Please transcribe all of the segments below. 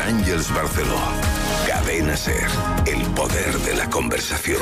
Àngels Barceló. Cadena SER, el poder de la conversación.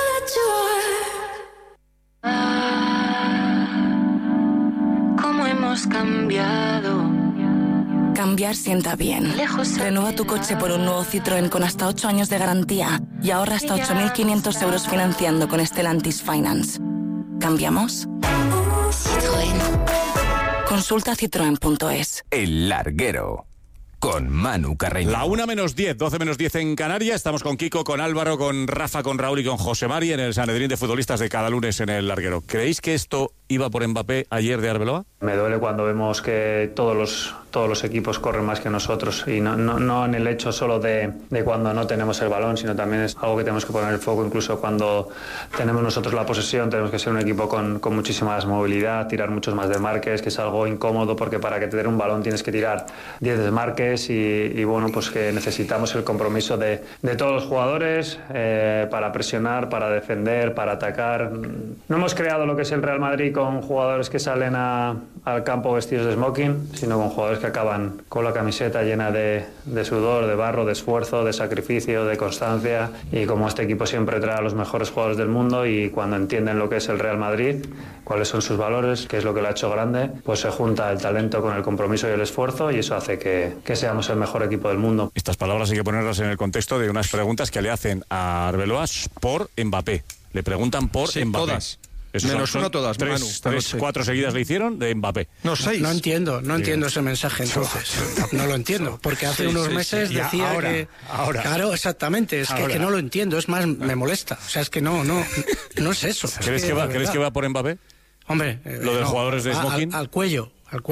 ¿Cómo hemos cambiado? Cambiar sienta bien. Renueva tu coche por un nuevo Citroën con hasta 8 años de garantía y ahorra hasta 8.500 euros financiando con Stellantis Finance. ¿Cambiamos? Citroën. Consulta citroen.es. El Larguero, con Manu Carreño. La 1:10, 12:10 en Canarias. Estamos con Kiko, con Álvaro, con Rafa, con Raúl y con José Mari en el Sanedrín de futbolistas de cada lunes en el Larguero. ¿Creéis que esto iba por Mbappé ayer de Arbeloa? Me duele cuando vemos que todos los equipos corren más que nosotros, y no en el hecho solo de cuando no tenemos el balón, sino también es algo que tenemos que poner el foco. Incluso cuando tenemos nosotros la posesión, tenemos que ser un equipo con muchísima más movilidad, tirar muchos más desmarques, que es algo incómodo porque para que te den un balón tienes que tirar 10 desmarques y bueno, pues que necesitamos el compromiso de todos los jugadores para presionar, para defender, para atacar. No hemos creado lo que es el Real Madrid con jugadores que salen al campo vestidos de smoking, sino con jugadores que acaban con la camiseta llena de sudor, de barro, de esfuerzo, de sacrificio, de constancia, y como este equipo siempre trae a los mejores jugadores del mundo, y cuando entienden lo que es el Real Madrid, cuáles son sus valores, qué es lo que lo ha hecho grande, pues se junta el talento con el compromiso y el esfuerzo, y eso hace que seamos el mejor equipo del mundo. Estas palabras hay que ponerlas en el contexto de unas preguntas que le hacen a Arbeloa por Mbappé. Le preguntan por Mbappé. Todas. Menos uno todas, Manu. 4 seguidas le hicieron de Mbappé. No, 6. No entiendo ese mensaje entonces. No lo entiendo, porque hace unos meses decía que... Ahora. Claro, exactamente, es que no lo entiendo, es más, me molesta. O sea, es que no es eso. ¿Crees que va por Mbappé? Hombre... Lo de los jugadores de smoking. Al cuello.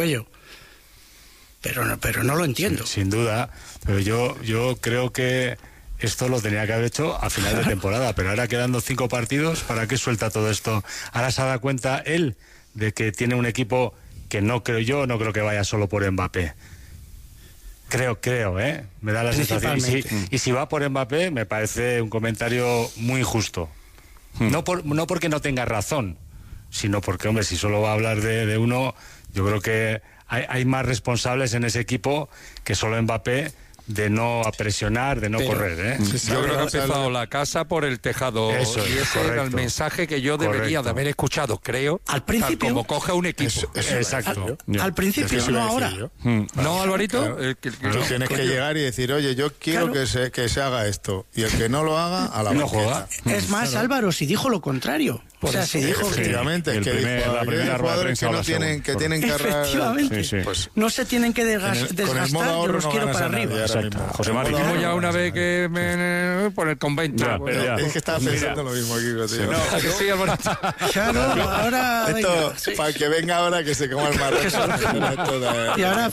Pero no lo entiendo. Sin duda, pero yo creo que esto lo tenía que haber hecho a final de temporada, pero ahora quedando 5 partidos, ¿para qué suelta todo esto? Ahora se ha dado cuenta él de que tiene un equipo que no creo que vaya solo por Mbappé. Creo, me da la sensación. Y si va por Mbappé, me parece un comentario muy injusto. No porque no tenga razón, sino porque, hombre, si solo va a hablar de uno, yo creo que hay más responsables en ese equipo que solo Mbappé, de no presionar, de no correr, ¿eh? Yo creo que ha empezado la casa por el tejado. Eso es, y ese correcto. era el mensaje que yo debería de haber escuchado, creo. Al principio. Como coge un equipo. Exacto. Al principio, no ahora. ¿No, Alvarito? Claro. Tú tienes que llegar y decir, oye, yo quiero que se haga esto. Y el que no lo haga, a la banqueta. Es más, Álvaro, si dijo lo contrario. O sea, si dijo efectivamente, que la primera rueda de prensa que tienen que efectivamente, sí. No se tienen que desgastar, yo los quiero para arriba. Exacto. José Mari. Como ya una vez que por el convento. Ya. Es que estaba pensando lo mismo, Kiko, tío. No, que sí, Alvarito. Claro, ahora... Esto, para que venga ahora que se coma el marrón. Y ahora...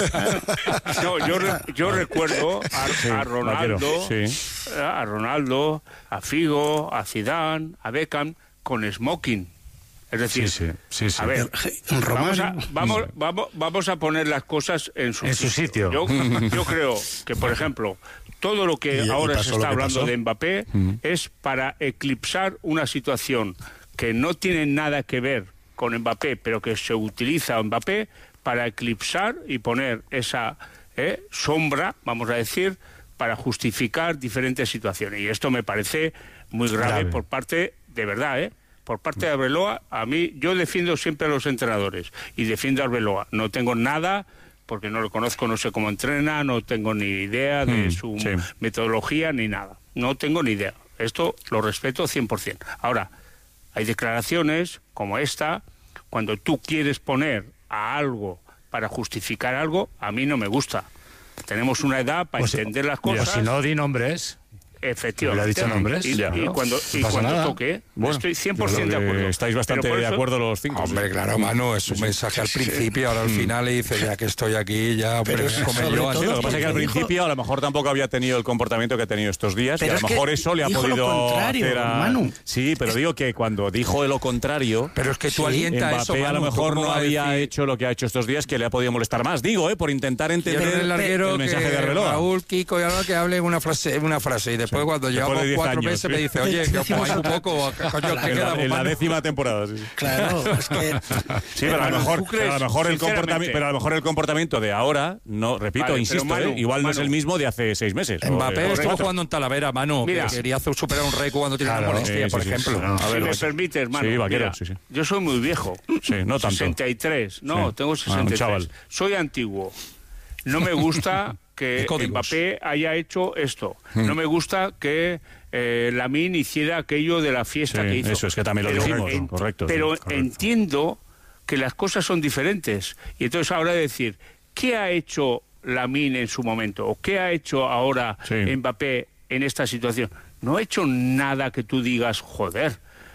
No, yo recuerdo a Ronaldo, a Figo, a Zidane, a Beckham, con smoking. Es decir, sí. A ver, vamos a poner las cosas en su sitio. Yo creo que, por ejemplo, todo lo que ahora se está hablando de Mbappé es para eclipsar una situación que no tiene nada que ver con Mbappé, pero que se utiliza Mbappé para eclipsar y poner esa sombra, vamos a decir, para justificar diferentes situaciones. Y esto me parece muy grave. Por parte, de verdad, por parte de Arbeloa. A mí, yo defiendo siempre a los entrenadores y defiendo a Arbeloa. No tengo nada, porque no lo conozco, no sé cómo entrena, no tengo ni idea de su metodología ni nada. No tengo ni idea. Esto lo respeto 100%. Ahora, hay declaraciones como esta, cuando tú quieres poner a algo para justificar algo, a mí no me gusta. Tenemos una edad para entender las cosas. Pero si no, di nombres. Efectivamente. ¿Le ha dicho nombres? Y cuando toque, estoy 100% de acuerdo. Estáis bastante de acuerdo los 5. Hombre, claro, Manu, es un mensaje al principio, ahora al final le dice, ya que estoy aquí, ya pero come yo. Lo que pasa es que al principio a lo mejor tampoco había tenido el comportamiento que ha tenido estos días, y a lo mejor eso le ha podido hacer a... Manu. Sí, pero digo que cuando dijo lo contrario... Pero es que tú alientas eso, Mbappé a lo mejor no había hecho lo que ha hecho estos días, que le ha podido molestar más. Digo, por intentar entender el mensaje de Arbeloa. Raúl, Kiko y Álvaro que hable una frase y después después cuando llevamos 4 meses me dice, oye, que hay un poco, coño, que queda en la 10ª temporada. Sí. Claro, es que... Sí, pero a lo mejor el comportamiento de ahora, no, repito, insisto, Manu, igual no es el mismo de hace 6 meses. Mbappé estuvo jugando en Talavera, Manu, que quería superar un récord cuando tiene una molestia, por ejemplo. A ver, si me permites, Manu, mira, yo soy muy viejo. Sí, no tanto. 63, tengo 63. Soy antiguo. No me gusta que Mbappé haya hecho esto. No me gusta que Lamine hiciera aquello de la fiesta que hizo. Eso es que también lo dijimos, correcto. Pero entiendo que las cosas son diferentes. Y entonces ahora decir, ¿qué ha hecho Lamine en su momento? ¿O qué ha hecho ahora Mbappé en esta situación? No ha hecho nada que tú digas, joder,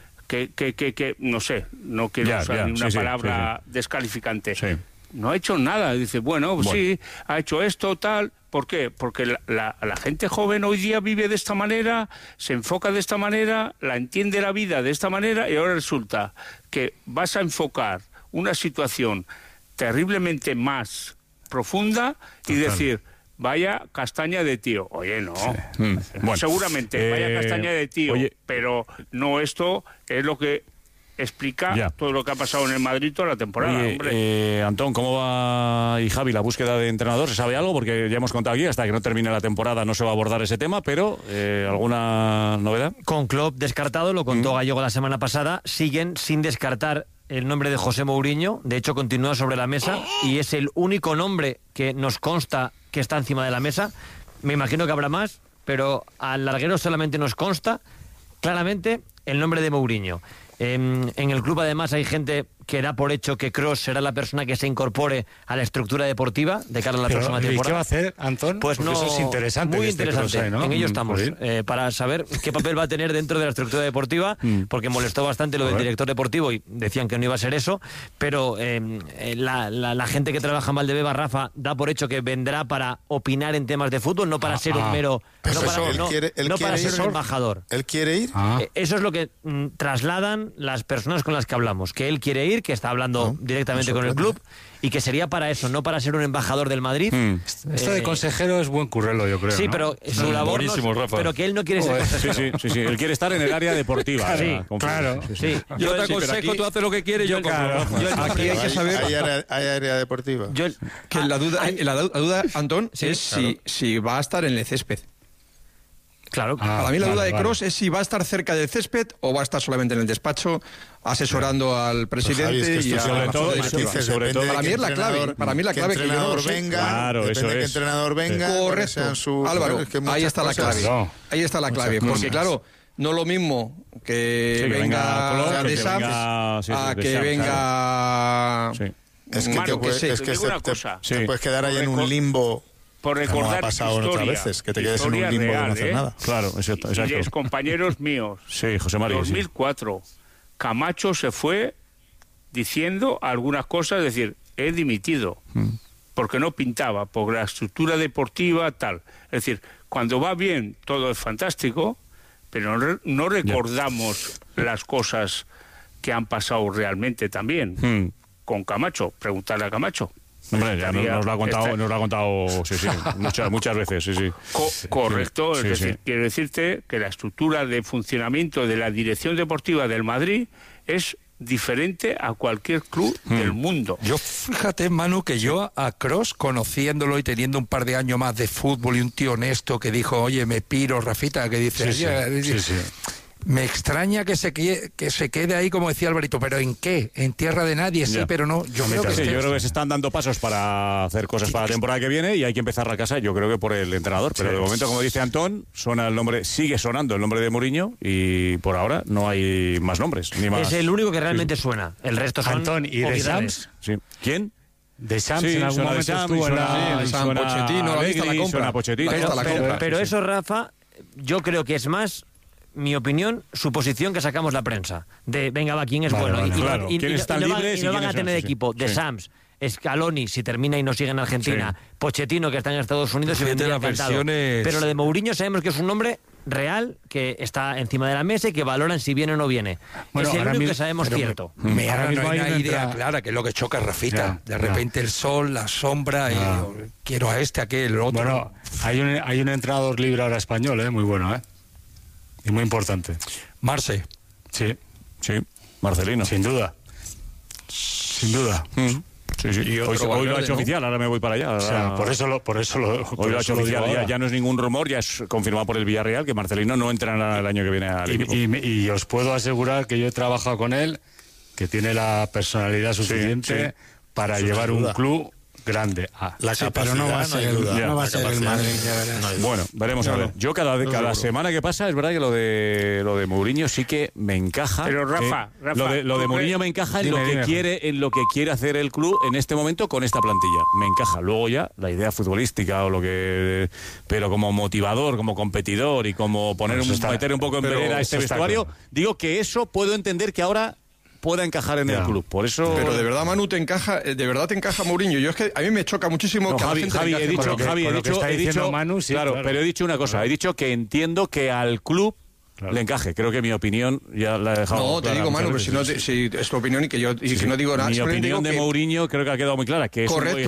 que no sé, no quiero usar ni una palabra descalificante. Sí. No ha hecho nada. Dice, bueno, sí, ha hecho esto, tal. ¿Por qué? Porque la gente joven hoy día vive de esta manera, se enfoca de esta manera, la entiende la vida de esta manera, y ahora resulta que vas a enfocar una situación terriblemente más profunda y decir, vaya castaña de tío. Oye, no. Sí. Bueno, seguramente, vaya castaña de tío, pero no, esto es lo que explica todo lo que ha pasado en el Madrid toda la temporada. Oye, Antón, ¿cómo va, y Javi, la búsqueda de entrenador? ¿Se sabe algo? Porque ya hemos contado aquí, hasta que no termine la temporada no se va a abordar ese tema, pero ¿alguna novedad? Con Klopp descartado, lo contó Gallego la semana pasada, siguen sin descartar el nombre de José Mourinho. De hecho, continúa sobre la mesa y es el único nombre que nos consta que está encima de la mesa. Me imagino que habrá más, pero al larguero solamente nos consta claramente el nombre de Mourinho. En el club además hay gente que da por hecho que Kroos será la persona que se incorpore a la estructura deportiva de cara a la próxima temporada. ¿Y qué va a hacer, Antón? Pues no, eso es interesante. Muy interesante. Kroos, ¿no? En ello estamos, para saber qué papel va a tener dentro de la estructura deportiva, porque molestó bastante lo del director deportivo y decían que no iba a ser eso, pero la gente que trabaja en Valdebeba, Rafa, da por hecho que vendrá para opinar en temas de fútbol, no para ser un mero... No para ser un embajador. ¿Él quiere ir? Eso es lo que trasladan las personas con las que hablamos, que él quiere ir, que está hablando directamente con el club y que sería para eso, no para ser un embajador del Madrid. Esto de consejero es buen currelo, yo creo. Sí, pero su labor pero que él no quiere ser consejero. Sí, él quiere estar en el área deportiva. Claro. Sí. Yo te aconsejo, tú haces lo que quieres, yo aquí hay que saber... Hay área deportiva. Que la duda, Antón, es si va a estar en el césped. Claro. Para mí la duda de Kroos es si va a estar cerca del césped o va a estar solamente en el despacho asesorando al presidente y a la sobre todo para mí es la clave. Para mí la clave que yo no lo sé. Depende de qué entrenador venga. Correcto. Álvaro, ahí está la clave. Ahí está la clave. Porque claro, no lo mismo que venga de Sams a que venga... Es que te puedes quedar ahí en un limbo... Por recordar pasado historia, otras veces, que te quedes en un limbo real, de no hacer nada. Claro, exacto. Y los compañeros míos. Sí, José María. 2004, Camacho se fue diciendo algunas cosas, es decir, he dimitido, porque no pintaba, por la estructura deportiva, tal. Es decir, cuando va bien, todo es fantástico, pero no recordamos las cosas que han pasado realmente también. Con Camacho, preguntarle a Camacho. Hombre, ya nos lo ha contado muchas veces, Correcto, es decir, quiero decirte que la estructura de funcionamiento de la dirección deportiva del Madrid es diferente a cualquier club del mundo. Yo, fíjate, Manu, que yo a Kroos, conociéndolo y teniendo un par de años más de fútbol y un tío honesto que dijo, oye, me piro, Rafita, que dice... Me extraña que se quede ahí, como decía Alvarito, pero ¿en qué? ¿En tierra de nadie? Sí, pero no. Yo creo que se están dando pasos para hacer cosas para la temporada que viene y hay que empezar la casa, yo creo que por el entrenador. Pero de momento, como dice Antón, sigue sonando el nombre de Mourinho y por ahora no hay más nombres. Ni más. Es el único que realmente suena. El resto son Antón y de Sams. Sí. ¿Quién? De Sams en algún momento estuvo en la Pochettino. Pero eso, Rafa, yo creo que es más... mi opinión, suposición que sacamos la prensa de venga va, quién es bueno ¿quién está libre? Y no van a tener equipo de Sams, Scaloni, si termina y no sigue en Argentina, Pochettino, que está en Estados Unidos, y vendría encantado. Pero lo de Mourinho sabemos que es un nombre real, que está encima de la mesa y que valoran si viene o no viene. Bueno, es el único que sabemos cierto. Ahora no hay una idea clara, que es lo que choca a Rafita. De repente el sol, la sombra, y quiero a este, aquel, el otro. Bueno, hay un entrenador libre ahora español, muy bueno, y muy importante. Marce. Sí, Marcelino. Sin duda. Sí. Hoy lo ha hecho oficial, ahora me voy para allá. O sea, por eso lo hoy lo ha hecho oficial, ya no es ningún rumor, ya es confirmado por el Villarreal que Marcelino no entrará el año que viene al equipo. Y os puedo asegurar que yo he trabajado con él, que tiene la personalidad suficiente para llevar un club grande. Pero no va a ser el Madrid. Bueno, veremos a ver. Yo cada semana que pasa, es verdad que lo de Mourinho sí que me encaja. Pero Rafa, lo de Mourinho me encaja en lo que quiere hacer el club en este momento con esta plantilla. Me encaja. Luego ya la idea futbolística pero como motivador, como competidor y como meter un poco en vereda este vestuario, digo que eso puedo entender que ahora pueda encajar en el club, por eso. Pero de verdad, Manu, te encaja Mourinho. Yo es que a mí me choca muchísimo que Javi, he dicho Manu, sí, claro, pero he dicho una cosa, he dicho que entiendo que al club le encaje. Creo que mi opinión ya la he dejado. No, te digo, Manu, pero si es tu opinión y que no digo nada. Mi opinión de Mourinho creo que ha quedado muy clara, que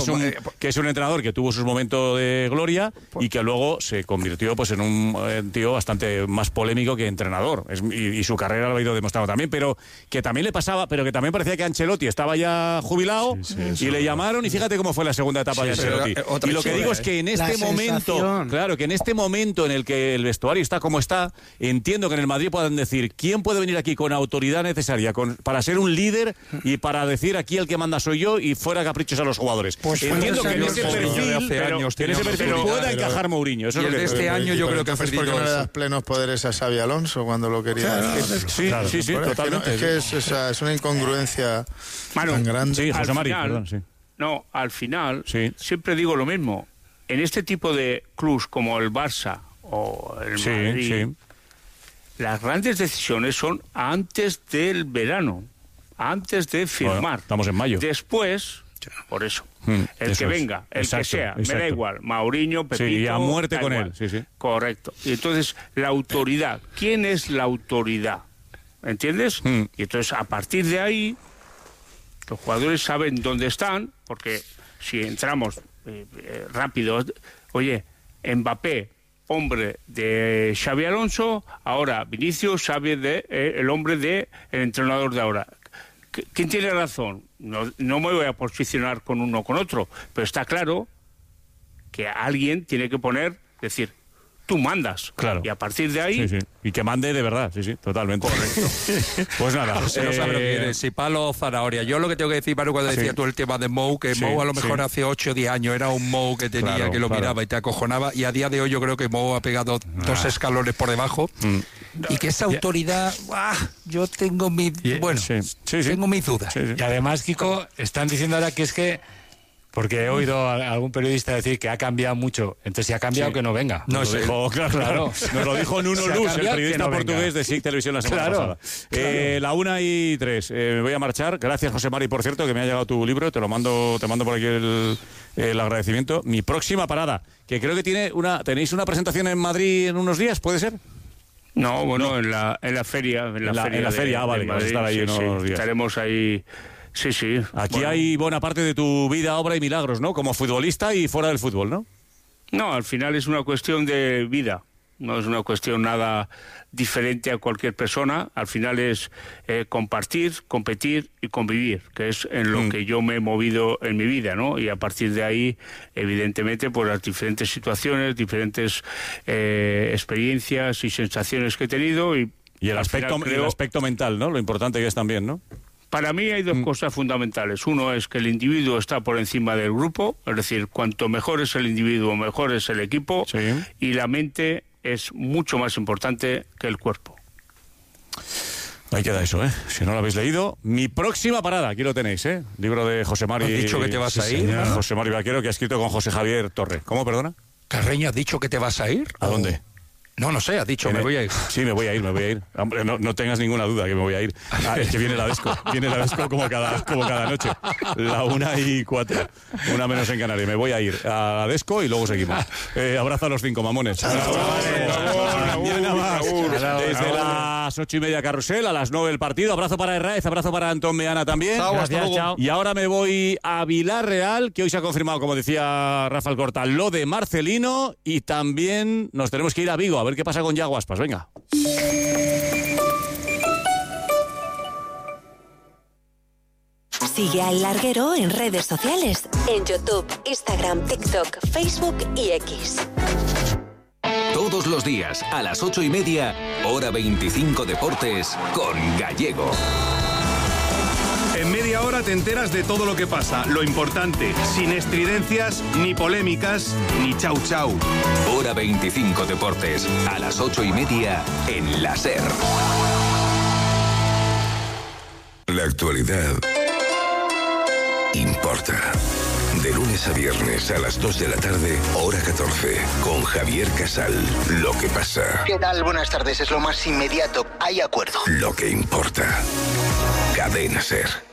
es un entrenador que tuvo sus momentos de gloria y que luego se convirtió en un tío bastante más polémico que entrenador. Y su carrera lo ha ido demostrando también, pero que también le pasaba, pero que también parecía que Ancelotti estaba ya jubilado y le llamaron y fíjate cómo fue la segunda etapa de Ancelotti. Y lo que digo es que en este momento en el que el vestuario está como está, entiendo que en el Madrid puedan decir quién puede venir aquí con autoridad necesaria para ser un líder y para decir aquí el que manda soy yo y fuera caprichos a los jugadores. Entiendo que en ese perfil pueda encajar Mourinho. Eso y el de este año yo creo que ha perdido. ¿Por qué no le das plenos poderes a Xabi Alonso cuando lo quería decir? Sí, totalmente. Es una incongruencia tan grande. Sí, José Mari, No, al final siempre digo lo mismo. En este tipo de clubs como el Barça o el Madrid, las grandes decisiones son antes del verano, antes de firmar. Bueno, estamos en mayo. Después, por eso, el que venga, el que sea, me da igual, Mourinho, Pepito... Sí, y a muerte con él. Sí. Correcto. Y entonces, la autoridad. ¿Quién es la autoridad? ¿Entiendes? Y entonces, a partir de ahí, los jugadores saben dónde están, porque si entramos rápido, oye, Mbappé, hombre de Xabi Alonso, ahora Vinicius, Xavi el hombre del entrenador de ahora. ¿Quién tiene razón? No me voy a posicionar con uno o con otro, pero está claro que alguien tiene que decir, tú mandas. Claro. Y a partir de ahí... Sí. Y que mande de verdad, sí, totalmente. Correcto. Pues nada. Se no sabe lo que viene, si palo o zanahoria. Yo lo que tengo que decir, Manu, cuando decía tú el tema de Mou, que Mou a lo mejor hace 8 o 10 años era un Mou que tenía, que lo miraba y te acojonaba, y a día de hoy yo creo que Mou ha pegado 2 escalones por debajo, y que esa autoridad, yo tengo mis... tengo mis dudas. Y además, Kiko, están diciendo ahora que es que... Porque he oído a algún periodista decir que ha cambiado mucho. Entonces, si ha cambiado, que no venga. Nos lo dijo, claro. Nos lo dijo Nuno Luz, el periodista portugués de SIC Televisión la semana pasada. 1:03. Me voy a marchar. Gracias, José Mari, por cierto, que me ha llegado tu libro. Te mando por aquí el agradecimiento. Mi próxima parada, que creo que tenéis una presentación en Madrid en unos días, ¿puede ser? No, bueno, en la feria. En la feria, vale, vas a estar ahí unos días. Estaremos ahí... Sí. Aquí hay buena parte de tu vida, obra y milagros, ¿no? Como futbolista y fuera del fútbol, ¿no? No, al final es una cuestión de vida. No es una cuestión nada diferente a cualquier persona. Al final es compartir, competir y convivir, que es en lo que yo me he movido en mi vida, ¿no? Y a partir de ahí, evidentemente, pues las diferentes situaciones, diferentes experiencias y sensaciones que he tenido. Y el aspecto mental, ¿no? Lo importante que es también, ¿no? Para mí hay 2 cosas fundamentales. Uno es que el individuo está por encima del grupo, es decir, cuanto mejor es el individuo, mejor es el equipo, y la mente es mucho más importante que el cuerpo. Ahí queda eso, ¿eh? Si no lo habéis leído, mi próxima parada, aquí lo tenéis, ¿eh? Libro de José Mari. ¿Has dicho que te vas a ir? José Mari Vaquero, que ha escrito con José Javier Torre. ¿Cómo, perdona? Carreño, ¿has dicho que te vas a ir? ¿A dónde? No sé, has dicho, me voy a ir. Sí, me voy a ir. Hombre, no tengas ninguna duda que me voy a ir. Es que viene la Desco como cada noche. La 1:04, 1 menos en Canarias. Me voy a ir a la Desco y luego seguimos. Abrazo a los 5 mamones. Mañana más. Desde las 8:30 Carrusel, a las 9 el partido. Abrazo para Herráez, abrazo para Antón Meana también. Gracias, chao. Y ahora me voy a Vilarreal, que hoy se ha confirmado, como decía Rafa Alcorta, lo de Marcelino, y también nos tenemos que ir a Vigo a ver qué pasa con Yago Aspas. Venga. Sigue al Larguero en redes sociales, en YouTube, Instagram, TikTok, Facebook y X. Todos los días a las 8:30, hora 25 Deportes con Gallego. En media hora te enteras de todo lo que pasa, lo importante, sin estridencias, ni polémicas, ni chau chau. Hora 25 Deportes, a las 8:30 en la SER. La actualidad importa. De lunes a viernes a las 2 de la tarde, hora 14, con Javier Casal. Lo que pasa. ¿Qué tal? Buenas tardes, es lo más inmediato. Hay acuerdo. Lo que importa. Cadena SER.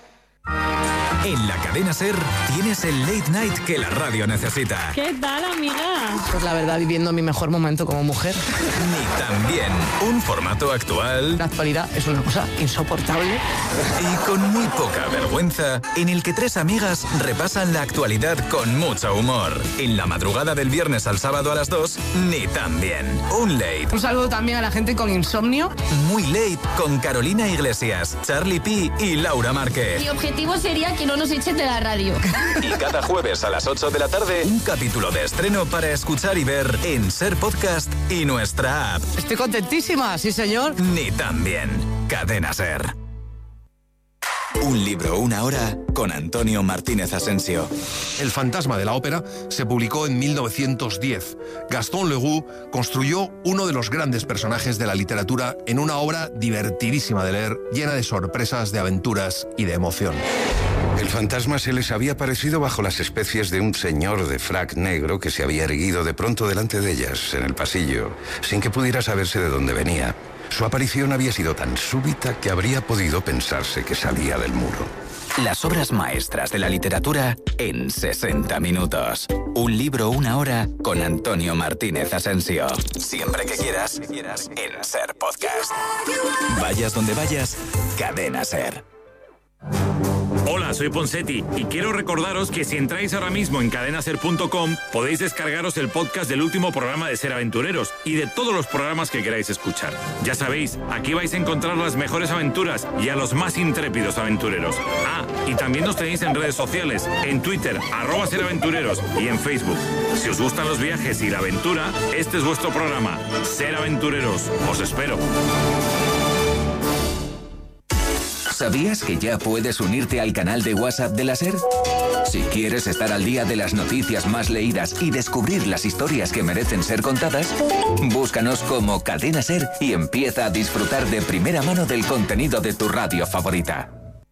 En la Cadena SER tienes el late night que la radio necesita. ¿Qué tal, amiga? Pues la verdad, viviendo mi mejor momento como mujer. Ni también un formato actual. La actualidad es una cosa insoportable. Y con muy poca vergüenza, en el que 3 amigas repasan la actualidad con mucho humor. En la madrugada del viernes al sábado a las 2, Ni también. Un late. Un saludo también a la gente con insomnio. Muy late con Carolina Iglesias, Charlie P y Laura Márquez. Mi objetivo sería que no nos echen de la radio. Y cada jueves a las 8 de la tarde, un capítulo de estreno para escuchar y ver en SER Podcast y nuestra app. Estoy contentísima, sí señor. Ni también. Cadena SER. Un libro, una hora, con Antonio Martínez Asensio. El fantasma de la ópera se publicó en 1910. Gaston Leroux construyó uno de los grandes personajes de la literatura en una obra divertidísima de leer, llena de sorpresas, de aventuras y de emoción. El fantasma se les había aparecido bajo las especies de un señor de frac negro que se había erguido de pronto delante de ellas, en el pasillo, sin que pudiera saberse de dónde venía. Su aparición había sido tan súbita que habría podido pensarse que salía del muro. Las obras maestras de la literatura en 60 minutos. Un libro, una hora, con Antonio Martínez Asensio. Siempre que quieras, en SER Podcast. Vayas donde vayas, Cadena SER. Hola, soy Ponsetti y quiero recordaros que si entráis ahora mismo en cadenaser.com podéis descargaros el podcast del último programa de Ser Aventureros y de todos los programas que queráis escuchar. Ya sabéis, aquí vais a encontrar las mejores aventuras y a los más intrépidos aventureros. Ah, y también nos tenéis en redes sociales, en Twitter, @SerAventureros y en Facebook. Si os gustan los viajes y la aventura, este es vuestro programa, Ser Aventureros. Os espero. ¿Sabías que ya puedes unirte al canal de WhatsApp de la SER? Si quieres estar al día de las noticias más leídas y descubrir las historias que merecen ser contadas, búscanos como Cadena SER y empieza a disfrutar de primera mano del contenido de tu radio favorita.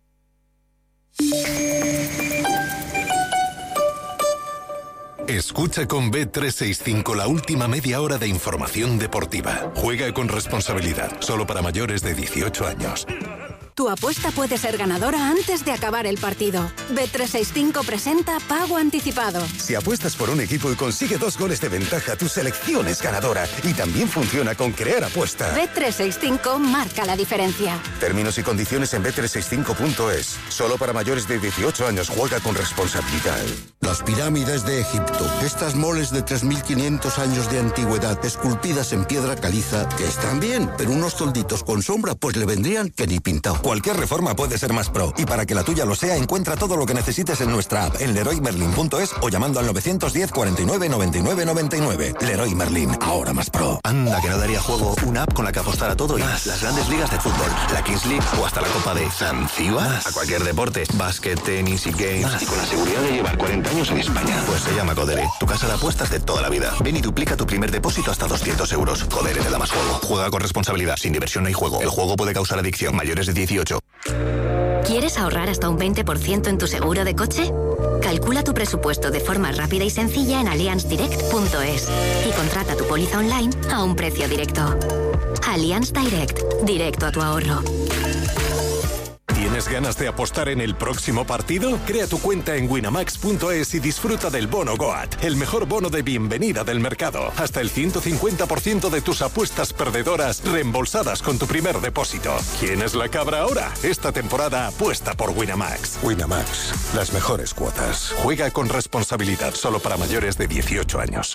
Escucha con Bet365 la última media hora de información deportiva. Juega con responsabilidad, solo para mayores de 18 años. Tu apuesta puede ser ganadora antes de acabar el partido. Bet365 presenta Pago Anticipado. Si apuestas por un equipo y consigue 2 goles de ventaja, tu selección es ganadora. Y también funciona con Crear Apuesta. Bet365 marca la diferencia. Términos y condiciones en bet365.es. Solo para mayores de 18 años. Juega con responsabilidad. Las pirámides de Egipto. Estas moles de 3.500 años de antigüedad, esculpidas en piedra caliza, que están bien, pero unos tolditos con sombra pues le vendrían que ni pintado. Cualquier reforma puede ser más pro. Y para que la tuya lo sea, encuentra todo lo que necesites en nuestra app, en LeroyMerlin.es o llamando al 910 49 99 99. Leroy Merlin, ahora más pro. Anda, que no daría juego una app con la que apostar a todo y más. Las grandes ligas de fútbol, la Kings League o hasta la Copa de Zanzíbar. A cualquier deporte, básquet, tenis y games. Más. Y con la seguridad de llevar 40 años en España. Pues se llama Codere, tu casa de apuestas de toda la vida. Ven y duplica tu primer depósito hasta 200 euros. Codere te da más juego. Juega con responsabilidad, sin diversión no hay juego. El juego puede causar adicción. Mayores de 18. ¿Quieres ahorrar hasta un 20% en tu seguro de coche? Calcula tu presupuesto de forma rápida y sencilla en allianzdirect.es y contrata tu póliza online a un precio directo. Allianz Direct, directo a tu ahorro. ¿Tienes ganas de apostar en el próximo partido? Crea tu cuenta en winamax.es y disfruta del bono GOAT, el mejor bono de bienvenida del mercado. Hasta el 150% de tus apuestas perdedoras reembolsadas con tu primer depósito. ¿Quién es la cabra ahora? Esta temporada apuesta por Winamax. Winamax, las mejores cuotas. Juega con responsabilidad, solo para mayores de 18 años.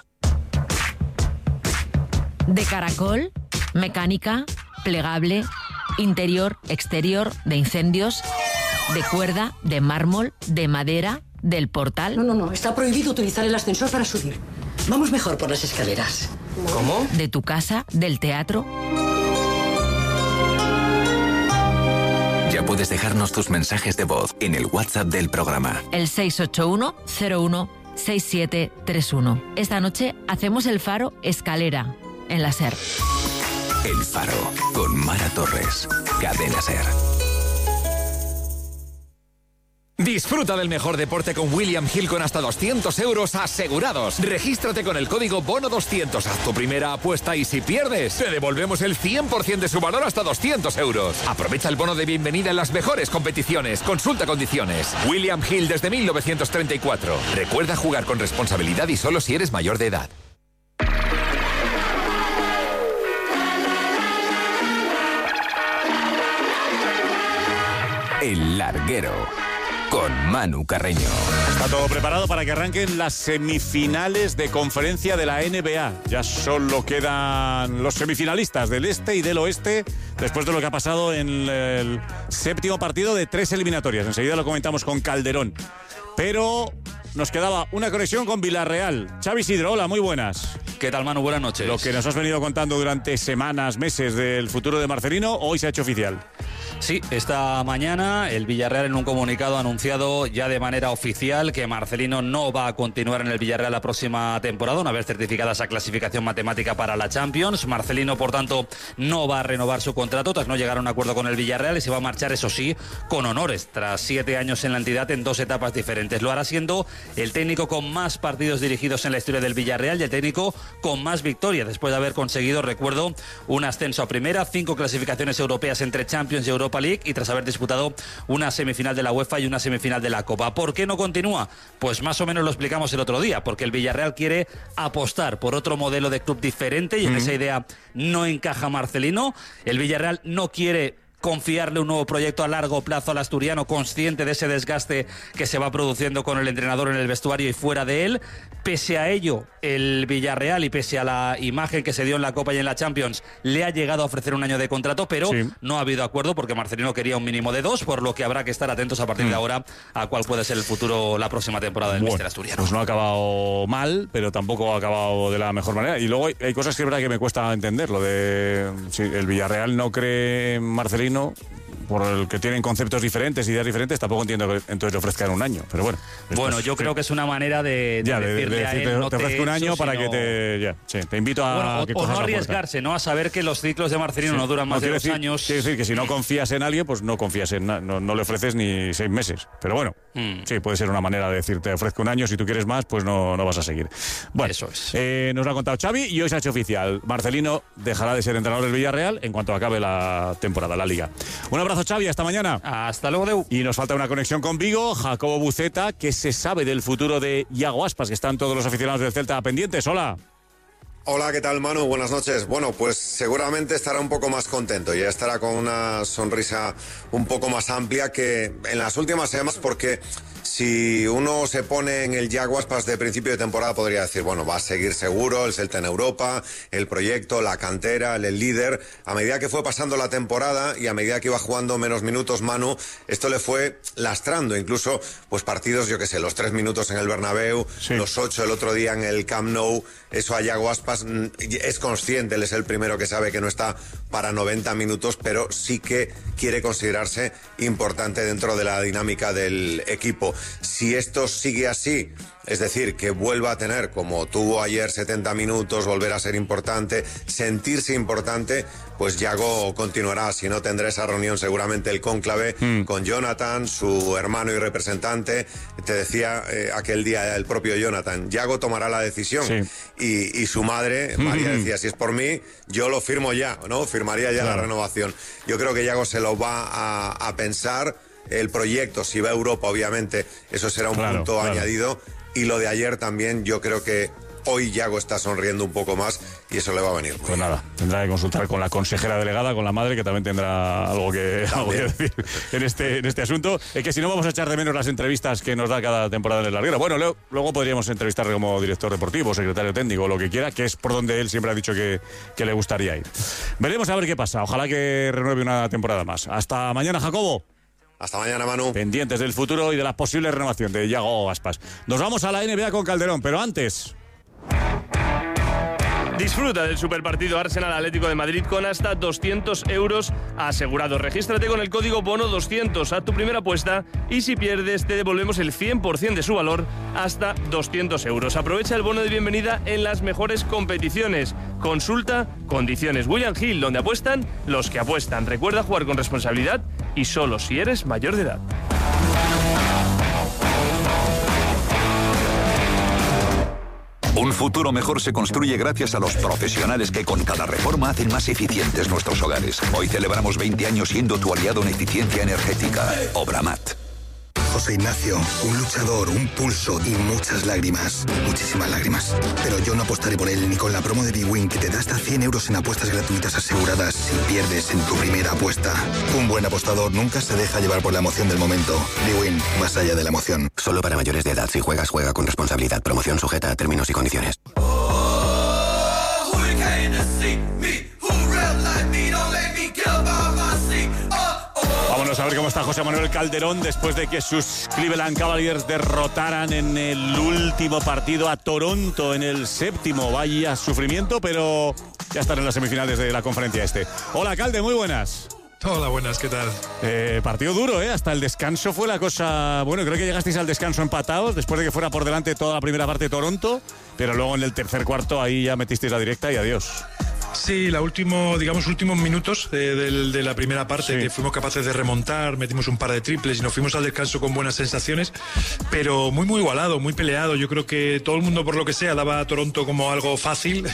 De caracol, mecánica, plegable, interior, exterior, de incendios, de cuerda, de mármol, de madera, del portal. No, está prohibido utilizar el ascensor para subir. Vamos mejor por las escaleras. ¿Cómo? De tu casa, del teatro. Ya puedes dejarnos tus mensajes de voz en el WhatsApp del programa. El 681-01-6731. Esta noche hacemos el Faro Escalera, en la SER. El Faro, con Mara Torres. Cadena SER. Disfruta del mejor deporte con William Hill con hasta 200 euros asegurados. Regístrate con el código BONO200. Haz tu primera apuesta y si pierdes, te devolvemos el 100% de su valor hasta 200 euros. Aprovecha el bono de bienvenida en las mejores competiciones. Consulta condiciones. William Hill desde 1934. Recuerda jugar con responsabilidad y solo si eres mayor de edad. El Larguero, con Manu Carreño. Está todo preparado para que arranquen las semifinales de conferencia de la NBA. Ya solo quedan los semifinalistas del este y del oeste, después de lo que ha pasado en el séptimo partido de 3 eliminatorias. Enseguida lo comentamos con Calderón. Pero nos quedaba una conexión con Villarreal. Xavi Sidro, hola, muy buenas. ¿Qué tal, Manu? Buenas noches. Lo que nos has venido contando durante semanas, meses del futuro de Marcelino, hoy se ha hecho oficial. Sí, esta mañana el Villarreal en un comunicado ha anunciado ya de manera oficial que Marcelino no va a continuar en el Villarreal la próxima temporada, una vez certificada esa clasificación matemática para la Champions. Marcelino, por tanto, no va a renovar su contrato tras no llegar a un acuerdo con el Villarreal y se va a marchar, eso sí, con honores, tras 7 años en la entidad en 2 etapas diferentes. Lo hará siendo el técnico con más partidos dirigidos en la historia del Villarreal y el técnico con más victorias, después de haber conseguido, recuerdo, un ascenso a primera, 5 clasificaciones europeas entre Champions y Europa League y tras haber disputado una semifinal de la UEFA y una semifinal de la Copa. ¿Por qué no continúa? Pues más o menos lo explicamos el otro día, porque el Villarreal quiere apostar por otro modelo de club diferente y en esa idea no encaja Marcelino. El Villarreal no quiere confiarle un nuevo proyecto a largo plazo al asturiano, consciente de ese desgaste que se va produciendo con el entrenador en el vestuario y fuera de él. Pese a ello, el Villarreal y pese a la imagen que se dio en la Copa y en la Champions, le ha llegado a ofrecer un año de contrato, pero no ha habido acuerdo porque Marcelino quería un mínimo de 2, por lo que habrá que estar atentos a partir de ahora a cuál puede ser el futuro la próxima temporada del míster asturiano. Pues no ha acabado mal, pero tampoco ha acabado de la mejor manera. Y luego hay cosas que es verdad que me cuesta entender. Lo de si el Villarreal no cree en Marcelino, por el que tienen conceptos diferentes, ideas diferentes, tampoco entiendo que entonces le ofrezcan un año. Pero bueno. Bueno, yo creo que es una manera de decirle a él, no te ofrezco un año para que te invito a que o cojas no la arriesgarse, ¿no? A saber que los ciclos de Marcelino no duran más de 2 años. Quiere decir que si no confías en alguien, pues no confías en no le ofreces ni 6 meses. Pero bueno, sí, puede ser una manera de decir, te ofrezco un año, si tú quieres más, pues no vas a seguir. Bueno, eso es. Nos lo ha contado Xavi y hoy se ha hecho oficial. Marcelino dejará de ser entrenador del Villarreal en cuanto acabe la temporada, la Liga. Un abrazo, Xavi, hasta mañana. Hasta luego, Deu. Y nos falta una conexión con Vigo, Jacobo Buceta, que se sabe del futuro de Iago Aspas, que están todos los aficionados del Celta pendientes. Hola. Hola, ¿qué tal, Manu? Buenas noches. Bueno, pues seguramente estará un poco más contento, ya estará con una sonrisa un poco más amplia que en las últimas semanas, porque si uno se pone en el Iago Aspas de principio de temporada podría decir, bueno, va a seguir seguro el Celta en Europa, el proyecto, la cantera, el líder. A medida que fue pasando la temporada y a medida que iba jugando menos minutos, Manu, esto le fue lastrando, incluso pues partidos, yo qué sé, los 3 minutos en el Bernabéu, los 8 el otro día en el Camp Nou, eso a Iago Aspas Aspas es consciente, él es el primero que sabe que no está para 90 minutos, pero sí que quiere considerarse importante dentro de la dinámica del equipo. Si esto sigue así, es decir, que vuelva a tener, como tuvo ayer, 70 minutos, volver a ser importante, sentirse importante, pues Yago continuará. Si no, tendrá esa reunión seguramente el cónclave con Jonathan, su hermano y representante. Te decía aquel día el propio Jonathan, Yago tomará la decisión. Y su madre, María, decía, si es por mí, yo lo firmo ya, ¿no? Firmaría ya la renovación. Yo creo que Yago se lo va a pensar. El proyecto, si va a Europa, obviamente, eso será un punto añadido. Y lo de ayer también, yo creo que hoy Yago está sonriendo un poco más y eso le va a venir. Pues nada, tendrá que consultar con la consejera delegada, con la madre, que también tendrá algo que decir en este asunto. Es que si no, vamos a echar de menos las entrevistas que nos da cada temporada en el larguero. Bueno, luego podríamos entrevistarle como director deportivo, secretario técnico, lo que quiera, que es por donde él siempre ha dicho que le gustaría ir. Veremos a ver qué pasa. Ojalá que renueve una temporada más. Hasta mañana, Jacobo. Hasta mañana, Manu. Pendientes del futuro y de la posible renovación de Yago Aspas. Nos vamos a la NBA con Calderón, pero antes... Disfruta del superpartido Arsenal-Atlético de Madrid con hasta 200 euros asegurados. Regístrate con el código BONO200. Haz tu primera apuesta y si pierdes te devolvemos el 100% de su valor hasta 200 euros. Aprovecha el bono de bienvenida en las mejores competiciones. Consulta condiciones. William Hill, donde apuestan los que apuestan. Recuerda jugar con responsabilidad y solo si eres mayor de edad. Un futuro mejor se construye gracias a los profesionales que con cada reforma hacen más eficientes nuestros hogares. Hoy celebramos 20 años siendo tu aliado en eficiencia energética. Obramat. José Ignacio, un luchador, un pulso y muchas lágrimas. Muchísimas lágrimas. Pero yo no apostaré por él ni con la promo de bwin que te da hasta 100 euros en apuestas gratuitas aseguradas si pierdes en tu primera apuesta. Un buen apostador nunca se deja llevar por la emoción del momento. bwin, más allá de la emoción. Solo para mayores de edad. Si juegas, juega con responsabilidad. Promoción sujeta a términos y condiciones. Vámonos a ver cómo está José Manuel Calderón después de que sus Cleveland Cavaliers derrotaran en el último partido a Toronto en el séptimo. Vaya sufrimiento, pero ya están en las semifinales de la conferencia este. Hola, Calde, muy buenas. Hola, buenas, ¿qué tal? Partido duro, ¿eh? Hasta el descanso fue la cosa... Bueno, creo que llegasteis al descanso empatados después de que fuera por delante toda la primera parte de Toronto, pero luego en el tercer cuarto ahí ya metisteis la directa y adiós. Sí, últimos minutos de la primera parte, que fuimos capaces de remontar, metimos un par de triples y nos fuimos al descanso con buenas sensaciones, pero muy igualado, muy peleado. Yo creo que todo el mundo, por lo que sea, daba a Toronto como algo fácil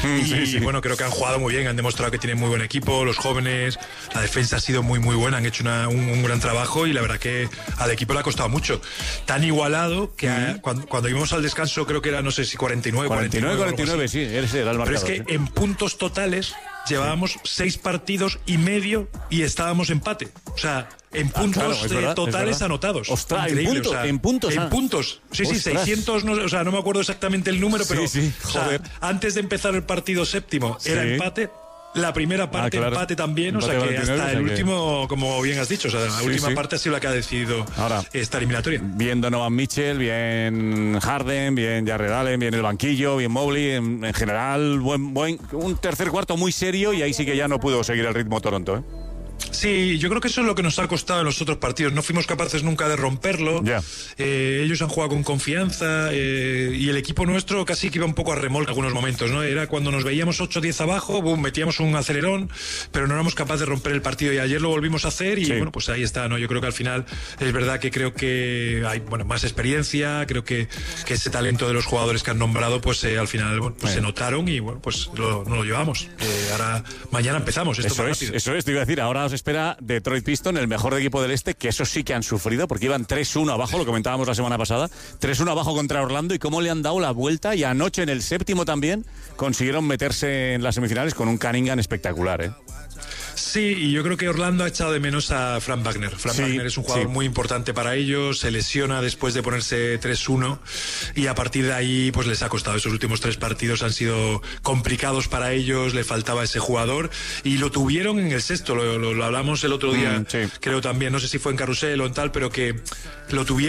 bueno, creo que han jugado muy bien, han demostrado que tienen muy buen equipo, los jóvenes, la defensa ha sido muy buena, han hecho un gran trabajo y la verdad que al equipo le ha costado mucho. Tan igualado que cuando íbamos al descanso creo que era, no sé si 49, sí, ese era el marcador. Pero es que en puntos totales llevábamos 6 partidos y medio y estábamos empate. O sea, en puntos totales anotados. Ostras, en puntos. Sí, 600, no me acuerdo exactamente el número, pero joder. O sea, antes de empezar el partido séptimo era empate. La primera parte empate también, empate, o sea que hasta el último, como bien has dicho, o sea, la última parte ha sido la que ha decidido esta eliminatoria. Bien Donovan Mitchell, bien Harden, bien Jarrett Allen, bien el banquillo, bien Mobley, en general un tercer cuarto muy serio y ahí sí que ya no pudo seguir el ritmo Toronto, ¿eh? Sí, yo creo que eso es lo que nos ha costado en los otros partidos. No fuimos capaces nunca de romperlo. Ellos han jugado con confianza y el equipo nuestro casi que iba un poco a remolque en algunos momentos, ¿no? Era cuando nos veíamos 8-10 abajo, metíamos un acelerón, pero no éramos capaces de romper el partido y ayer lo volvimos a hacer y bueno, pues ahí está, ¿no? Yo creo que al final es verdad que creo que hay más experiencia, creo que ese talento de los jugadores que han nombrado, pues al final se notaron y bueno, pues no lo llevamos. Ahora mañana empezamos. Eso es, te iba a decir, ahora os espera Detroit Pistons, el mejor equipo del este, que eso sí que han sufrido, porque iban 3-1 abajo, lo comentábamos la semana pasada, 3-1 abajo contra Orlando, y cómo le han dado la vuelta, y anoche en el séptimo también consiguieron meterse en las semifinales con un Cunningham espectacular, ¿eh? Sí, y yo creo que Orlando ha echado de menos a Frank Wagner. Wagner es un jugador muy importante para ellos, se lesiona después de ponerse 3-1 y a partir de ahí pues les ha costado. Esos últimos 3 partidos han sido complicados para ellos, le faltaba ese jugador y lo tuvieron en el sexto, lo hablamos el otro día, creo también, no sé si fue en Carrusel o en tal, pero que lo tuvieron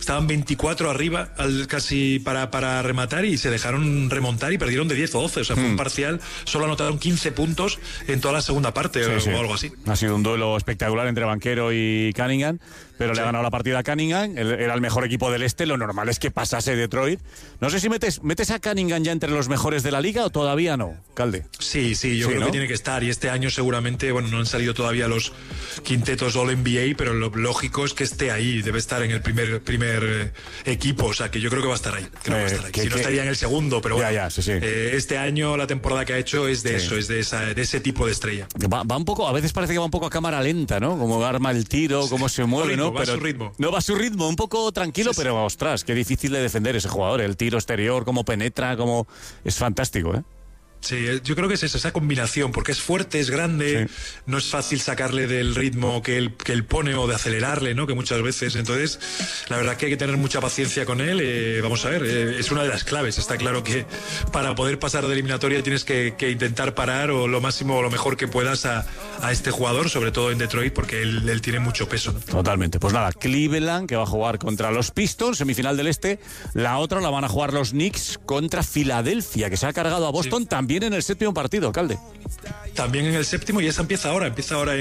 estaban 24 arriba casi para rematar y se dejaron remontar y perdieron de 10 o 12. O sea, fue un parcial, solo anotaron 15 puntos en toda la segunda parte o algo así. Ha sido un duelo espectacular entre Banchero y Cunningham, pero le ha ganado la partida a Cunningham. Era el mejor equipo del este, lo normal es que pasase Detroit. No sé si metes a Cunningham ya entre los mejores de la liga o todavía no, Calde. Sí, yo creo que tiene que estar, y este año seguramente, bueno, no han salido todavía los quintetos All-NBA, pero lo lógico es que esté ahí, debe estar en el primer equipo, o sea que yo creo que va a estar ahí. Si no estaría en el segundo, pero bueno, este año la temporada que ha hecho es de eso, es de ese tipo de estrella. Va un poco, a veces parece que va un poco a cámara lenta, ¿no? Como arma el tiro, cómo se mueve, ¿no? Va a su ritmo. No, va a su ritmo, un poco tranquilo, pero ostras, qué difícil de defender ese jugador, el tiro exterior, cómo penetra, cómo es fantástico, ¿eh? Sí, yo creo que es esa combinación, porque es fuerte, es grande, no es fácil sacarle del ritmo que él pone o de acelerarle, ¿no? Que muchas veces, entonces, la verdad que hay que tener mucha paciencia con él. Vamos a ver, es una de las claves. Está claro que para poder pasar de eliminatoria tienes que intentar parar o lo máximo o lo mejor que puedas a este jugador, sobre todo en Detroit, porque él tiene mucho peso, ¿no? Totalmente. Pues nada, Cleveland, que va a jugar contra los Pistons, semifinal del este. La otra la van a jugar los Knicks contra Filadelfia, que se ha cargado a Boston también en el séptimo partido, Calde. También en el séptimo, y esa empieza ahora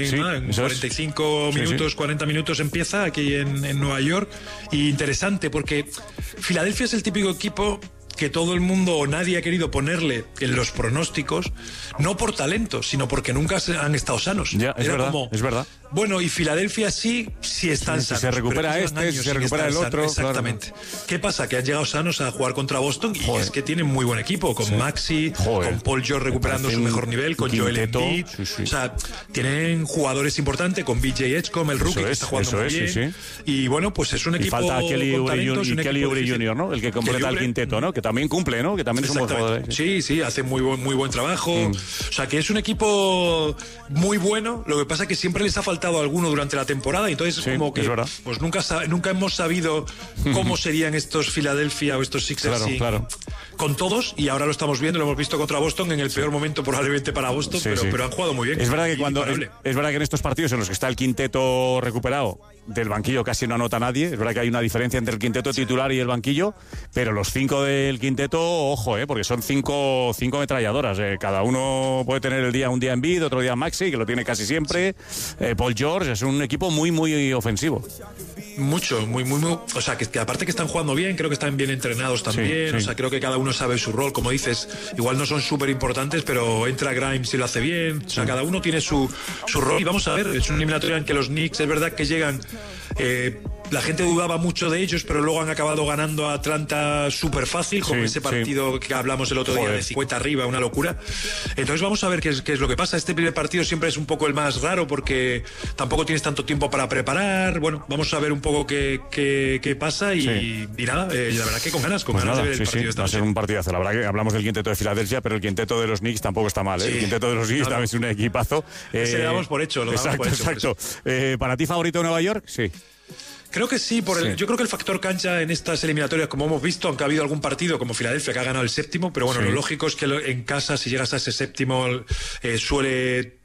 en 45 minutos, 40 minutos empieza aquí en Nueva York. Y interesante porque Filadelfia es el típico equipo que todo el mundo o nadie ha querido ponerle en los pronósticos, no por talento, sino porque nunca han estado sanos. Ya, es verdad. Bueno, y Filadelfia sí están sanos. Si se recupera si se recupera el otro. Exactamente. Claro. ¿Qué pasa? Que han llegado sanos a jugar contra Boston y es que tienen muy buen equipo, con Maxi, con Paul George recuperando su mejor nivel, con Joel Embiid. O sea, tienen jugadores importantes, con BJ Edgecombe, el rookie, que está jugando muy bien. Y bueno, pues es un equipo falta Kelly Oubre Jr., ¿no? El que completa el quinteto, ¿no? Que también cumple, ¿no? Que también es un buen jugador. Sí, hace muy buen trabajo. O sea, que es un equipo muy bueno. Lo que pasa es que siempre les ha faltado alguno durante la temporada, y entonces como que pues nunca hemos sabido cómo serían estos Philadelphia o estos Sixers con todos, y ahora lo estamos viendo, lo hemos visto contra Boston en el peor momento probablemente para Boston, pero han jugado muy bien. Es verdad que es verdad que en estos partidos en los que está el quinteto recuperado, del banquillo casi no anota nadie. Es verdad que hay una diferencia entre el quinteto titular y el banquillo, pero los 5 del quinteto, ojo, porque son 5 metralladoras. Cada uno puede tener un día Embiid, otro día Maxi, que lo tiene casi siempre. Paul George, es un equipo muy ofensivo. Mucho, muy. O sea, que aparte que están jugando bien, creo que están bien entrenados también. O sea, creo que cada uno sabe su rol, como dices. Igual no son súper importantes, pero entra Grimes y lo hace bien. O sea, cada uno tiene su rol. Y vamos a ver, es una eliminatoria en que los Knicks, es verdad que llegan. La gente dudaba mucho de ellos, pero luego han acabado ganando a Atlanta súper fácil, como ese partido que hablamos el otro día de 50 arriba, una locura. Entonces vamos a ver qué es lo que pasa. Este primer partido siempre es un poco el más raro porque tampoco tienes tanto tiempo para preparar. Bueno, vamos a ver un poco qué pasa y nada, la verdad que con ganas de ver el partido. Va a ser un partidazo. La verdad que hablamos del quinteto de Filadelfia, pero el quinteto de los Knicks tampoco está mal. El quinteto de los Knicks también es un equipazo. Ese le damos por hecho. Exacto. ¿Para ti favorito Nueva York? Sí. Creo que sí, yo creo que el factor cancha en estas eliminatorias, como hemos visto, aunque ha habido algún partido como Filadelfia que ha ganado el séptimo, pero bueno, lo lógico es que en casa, si llegas a ese séptimo, suele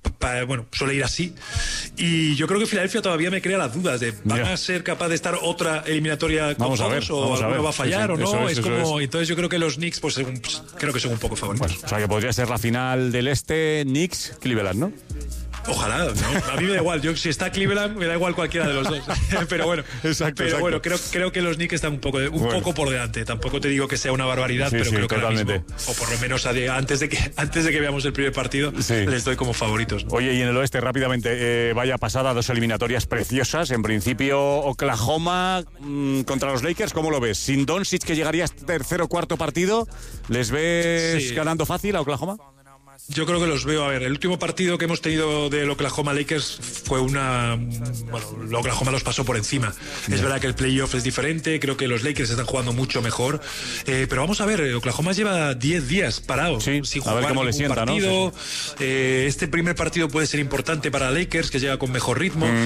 ir así. Y yo creo que Filadelfia todavía me crea las dudas de ¿van a ser capaz de estar otra eliminatoria con todos o alguno va a fallar o no? Entonces yo creo que los Knicks creo que son un poco favoritos. Bueno, o sea que podría ser la final del este, Knicks-Cleveland, ¿no? Ojalá, ¿no? A mí me da igual. Si está Cleveland, me da igual cualquiera de los dos. Pero bueno, bueno, creo que los Knicks están un poco por delante. Tampoco te digo que sea una barbaridad, pero creo que ahora mismo, o por lo menos antes de que veamos el primer partido, les doy como favoritos, ¿no? Oye, y en el oeste, rápidamente, vaya pasada, 2 eliminatorias preciosas. En principio, Oklahoma contra los Lakers, ¿cómo lo ves? Sin Doncic, que llegaría a tercer o cuarto partido, ¿les ves ganando fácil a Oklahoma? Yo creo que los veo. A ver, el último partido que hemos tenido del Oklahoma Lakers fue Oklahoma los pasó por encima. Es verdad que el playoff es diferente, creo que los Lakers están jugando mucho mejor, pero vamos a ver, Oklahoma lleva 10 días parado, sin jugar, a ver cómo le sienta, partido, ¿no? Este primer partido puede ser importante para Lakers, que llega con mejor ritmo.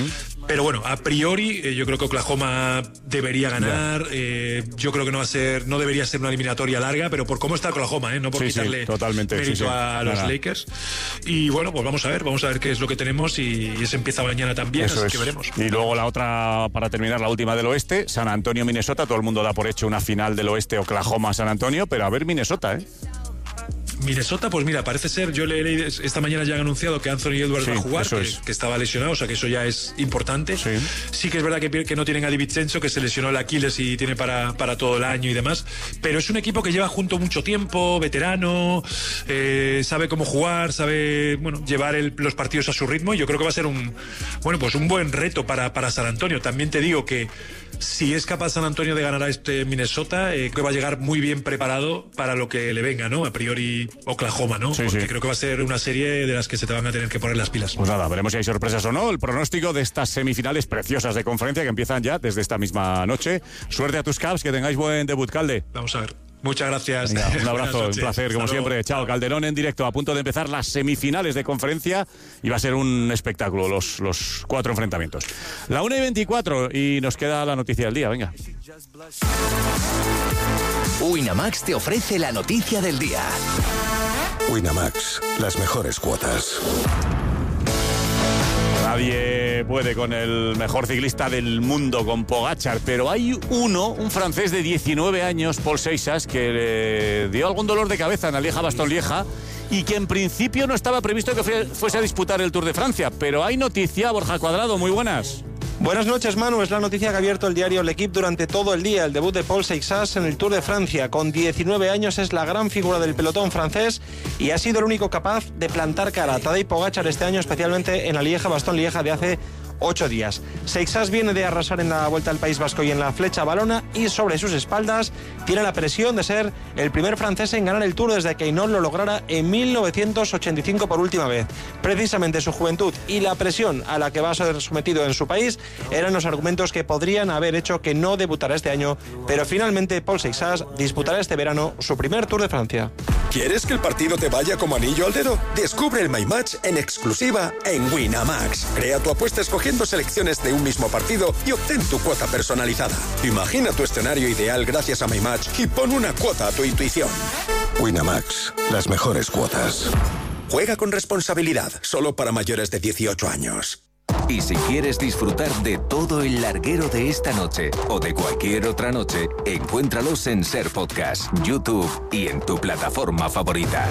Pero bueno, a priori yo creo que Oklahoma debería ganar. Yo creo que no debería ser una eliminatoria larga, pero por cómo está Oklahoma, no por quitarle mérito a los Lakers. Y bueno, pues vamos a ver qué es lo que tenemos, y eso empieza mañana también, así que veremos. Y luego la otra, para terminar, la última del oeste, San Antonio, Minnesota. Todo el mundo da por hecho una final del oeste, Oklahoma, San Antonio, pero a ver Minnesota, Minnesota, pues mira, parece ser, yo le leí esta mañana, ya han anunciado que Anthony Edwards va a jugar, que estaba lesionado, o sea que eso ya es importante. Sí que es verdad que no tienen a DiVincenzo, que se lesionó el Aquiles y tiene para todo el año y demás, pero es un equipo que lleva junto mucho tiempo, veterano, sabe cómo jugar, sabe llevar los partidos a su ritmo, y yo creo que va a ser un buen reto para San Antonio. También te digo que si es capaz San Antonio de ganar a Minnesota, creo que va a llegar muy bien preparado para lo que le venga, ¿no? A priori Oklahoma, ¿no? Porque creo que va a ser una serie de las que se te van a tener que poner las pilas. Pues nada, veremos si hay sorpresas o no. El pronóstico de estas semifinales preciosas de conferencia que empiezan ya desde esta misma noche. Suerte a tus Cavs, que tengáis buen debut, Calde. Vamos a ver. Muchas gracias. Venga, un abrazo, un placer, como siempre. Chao, Calderón en directo, a punto de empezar las semifinales de conferencia, y va a ser un espectáculo los 4 enfrentamientos. La 1:24 y nos queda la noticia del día, venga. Winamax te ofrece la noticia del día. Winamax, las mejores cuotas. Nadie puede con el mejor ciclista del mundo, con Pogačar, pero hay un francés de 19 años, Paul Seixas, que le dio algún dolor de cabeza en la Lieja-Bastogne-Lieja y que en principio no estaba previsto que fuese a disputar el Tour de Francia, pero hay noticia. Borja Cuadrado, muy buenas. Buenas noches, Manu. Es la noticia que ha abierto el diario L'Equipe durante todo el día. El debut de Paul Seixas en el Tour de Francia. Con 19 años es la gran figura del pelotón francés y ha sido el único capaz de plantar cara a Tadej Pogačar este año, especialmente en la Lieja-Bastogne-Lieja de hace 8 días. Seixas viene de arrasar en la Vuelta al País Vasco y en la Flecha Valona, y sobre sus espaldas tiene la presión de ser el primer francés en ganar el Tour desde que Hinault lo lograra en 1985 por última vez. Precisamente su juventud y la presión a la que va a ser sometido en su país eran los argumentos que podrían haber hecho que no debutara este año, pero finalmente Paul Seixas disputará este verano su primer Tour de Francia. ¿Quieres que el partido te vaya como anillo al dedo? Descubre el My Match en exclusiva en Winamax. Crea tu apuesta escogiendo selecciones de un mismo partido y obtén tu cuota personalizada. Imagina tu escenario ideal gracias a My Match y pon una cuota a tu intuición. Winamax, las mejores cuotas. Juega con responsabilidad, solo para mayores de 18 años. Y si quieres disfrutar de todo el larguero de esta noche o de cualquier otra noche, encuéntralos en Ser Podcast, YouTube y en tu plataforma favorita.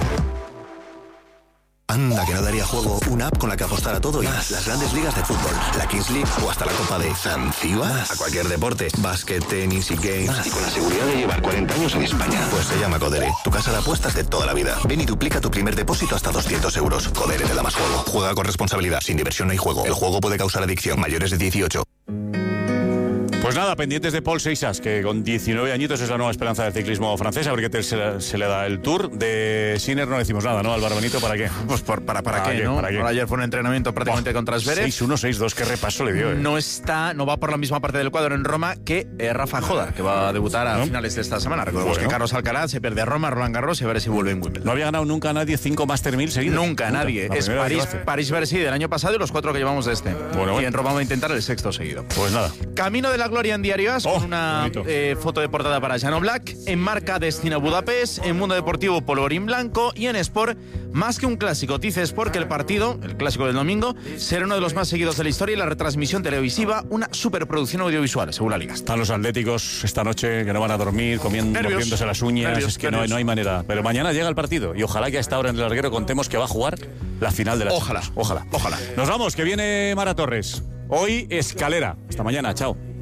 Anda, que no daría juego una app con la que apostar a todo y más. Las grandes ligas de fútbol, la Kings League o hasta la Copa de Zanzíbar. A cualquier deporte, básquet, tenis y games. Y con la seguridad de llevar 40 años en España. Pues se llama Codere, tu casa de apuestas de toda la vida. Ven y duplica tu primer depósito hasta 200 euros. Codere te da más juego. Juega con responsabilidad. Sin diversión no hay juego. El juego puede causar adicción. Mayores de 18. Pues nada, pendientes de Paul Seixas, que con 19 añitos es la nueva esperanza del ciclismo francés. A ver qué se le da el Tour. De Sinner no decimos nada, ¿no? Álvaro Benito, ¿para qué? Pues para qué, ¿no? ¿Para qué? Ayer fue un entrenamiento prácticamente contra Zverev. 6-1, 6-2, qué repaso le dio. No va por la misma parte del cuadro en Roma que Rafa Joda, que va a debutar a finales de esta semana. Recordemos que Carlos Alcaraz se pierde a Roma, Roland Garros, y a ver si vuelve en Wimbledon. No había ganado nunca nadie 5 Master 1000 seguidos. Nunca nadie. Es París-Bercy del año pasado y los 4 que llevamos de este. Bueno. Y en Roma va a intentar el 6º seguido. Pues nada. Camino de la gloria en Diario As, con una foto de portada para Jano Black. En Marca, destino Budapest. En Mundo Deportivo, Polvorín Blanco. Y en Sport, más que un clásico, dice Sport que el partido, el clásico del domingo, será uno de los más seguidos de la historia y la retransmisión televisiva, una superproducción audiovisual, según la Liga. Están los atléticos esta noche que no van a dormir, mordiéndose las uñas. Es que no hay manera. Pero mañana llega el partido y ojalá que a esta hora en el larguero contemos que va a jugar la final de la Champions. Ojalá. Nos vamos, que viene Mara Torres. Hoy Escalera. Hasta mañana, chao.